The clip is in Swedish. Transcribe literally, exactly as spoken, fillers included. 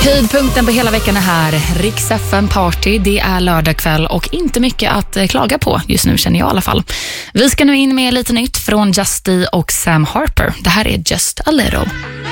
Höjdpunkten på hela veckan är här. Rix F M Party, det är lördag kväll och inte mycket att klaga på just nu, känner jag i alla fall. Vi ska nu in med lite nytt från Justy och Sam Harper. Det här är Just a Little.